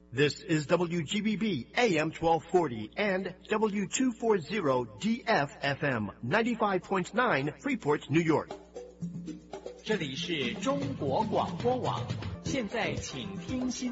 This is WGBB AM 1240 and W240 DFFM 95.9 Freeport, New York. 这里是中国广播网，现在请听新